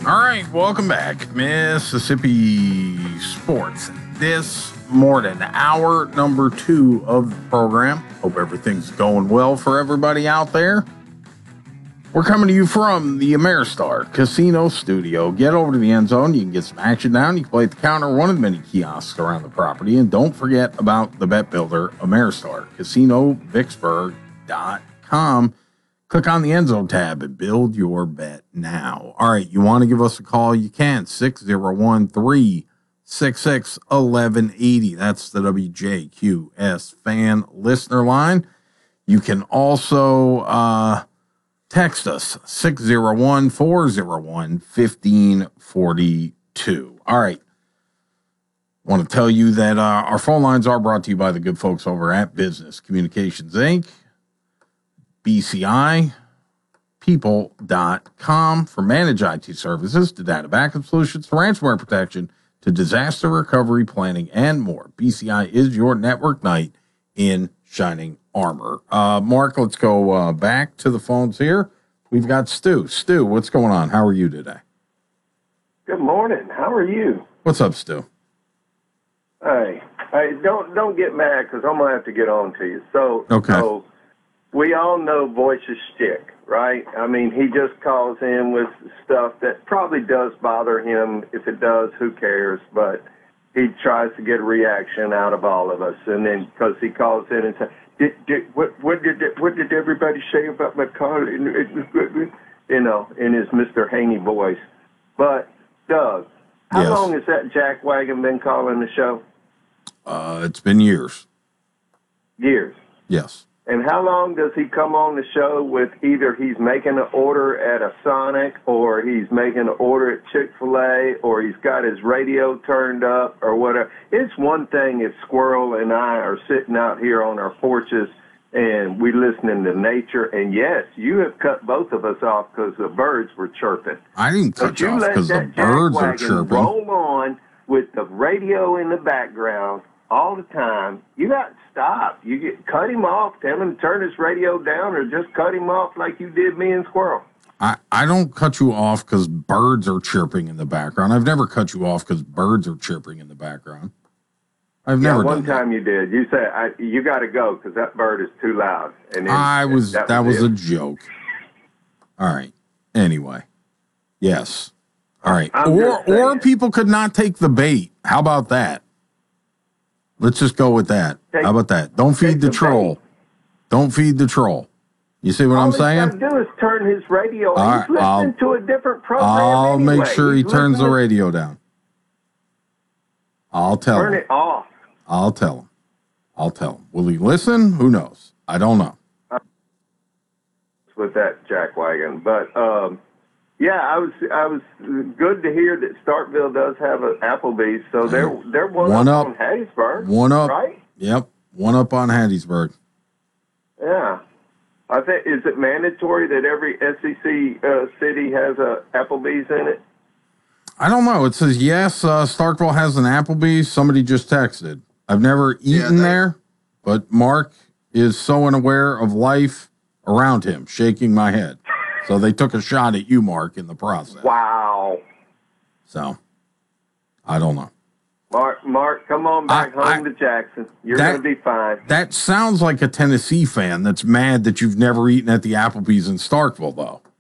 All right, welcome back, Mississippi Sports. This morning, hour number 2 of the program. Hope everything's going well for everybody out there. We're coming to you from the Ameristar Casino Studio. Get over to the end zone. You can get some action down. You can play at the counter, one of the many kiosks around the property. And don't forget about the bet builder, Ameristar Casino, Vicksburg.com. Click on the end zone tab and build your bet now. All right, you want to give us a call? You can. 601-366-1180. That's the WJQS fan listener line. You can also text us, 601-401-1542. All right. I want to tell you that our phone lines are brought to you by the good folks over at Business Communications, Inc., BCI, people.com for managed IT services to data backup solutions to ransomware protection to disaster recovery planning and more. BCI is your network knight in shining armor. Mark, let's go back to the phones here. We've got Stu. Stu, what's going on? How are you today? Good morning. How are you? What's up, Stu? Hey, don't get mad because I'm gonna have to get on to you. So we all know Voice's shtick, right? I mean, he just calls in with stuff that probably does bother him. If it does, who cares? But he tries to get a reaction out of all of us, and then because he calls in and says, "What did everybody say about my car?" You know, in his Mr. Haney voice. But Doug, how long has that jackwagon been calling the show? It's been years. Years. Yes. And how long does he come on the show with either he's making an order at a Sonic or he's making an order at Chick-fil-A or he's got his radio turned up or whatever? It's one thing if Squirrel and I are sitting out here on our porches and we listening to nature. And, yes, you have cut both of us off because the birds were chirping. I didn't cut you off because the birds are chirping. Roll on with the radio in the background all the time. You got to stop. Cut him off. Tell him to turn his radio down or just cut him off like you did me and Squirrel. I don't cut you off because birds are chirping in the background. I've never cut you off because birds are chirping in the background. I've never done that. One time you did. You said, you got to go because that bird is too loud. And that was a joke. All right. Anyway. Yes. All right. Or people could not take the bait. How about that? Let's just go with that. How about that? Don't feed the troll. Don't feed the troll. You see what I'm saying? All he's got to do is turn his radio on. He's listening to a different program I'll make sure he turns the radio down. I'll tell him. Turn it off. I'll tell him. Will he listen? Who knows? I don't know. With that jackwagon. But, yeah, I was good to hear that Starkville does have an Applebee's, so they're one up on Hattiesburg. One up, right? Yep, one up on Hattiesburg. Yeah, I think is it mandatory that every SEC city has a Applebee's in it? I don't know. It says yes. Starkville has an Applebee's. Somebody just texted. I've never eaten there, but Mark is so unaware of life around him, shaking my head. So they took a shot at you, Mark, in the process. Wow. So, I don't know. Mark, come on back home to Jackson. You're going to be fine. That sounds like a Tennessee fan that's mad that you've never eaten at the Applebee's in Starkville, though.